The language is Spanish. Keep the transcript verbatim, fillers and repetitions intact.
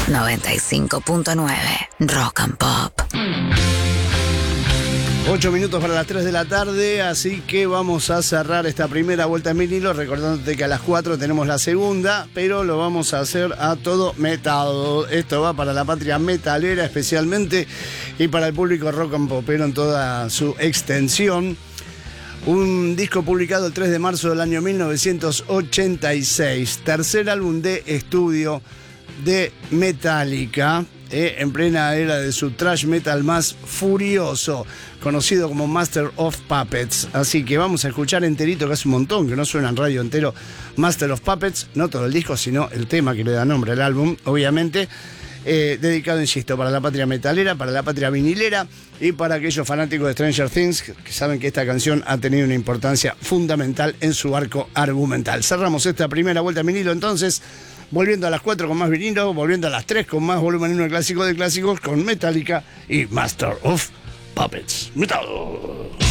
noventa y cinco punto nueve Rock and Pop. Ocho minutos para las tres de la tarde, así que vamos a cerrar esta primera vuelta en vinilo, recordándote que a las cuatro tenemos la segunda, pero lo vamos a hacer a todo metal. Esto va para la patria metalera especialmente y para el público rock and popero en toda su extensión. Un disco publicado el tres de marzo del año mil novecientos ochenta y seis, tercer álbum de estudio de Metallica, eh, en plena era de su thrash metal más furioso, conocido como Master of Puppets. Así que vamos a escuchar enterito, que hace un montón que no suena en radio entero, Master of Puppets, no todo el disco, sino el tema que le da nombre al álbum, obviamente. Eh, dedicado, insisto, para la patria metalera, para la patria vinilera y para aquellos fanáticos de Stranger Things que saben que esta canción ha tenido una importancia fundamental en su arco argumental. Cerramos esta primera vuelta en vinilo entonces, volviendo a las cuatro con más vinilo, volviendo a las tres con más volumen uno de clásico de clásicos, con Metallica y Master of Puppets. ¡Metal!